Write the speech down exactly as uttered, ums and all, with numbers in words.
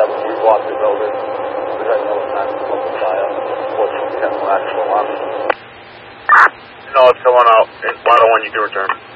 seven, we blocked the building. We had no time to look at fire. Unfortunately, we had no actual option. No, it's someone out. It's one oh one, you can return.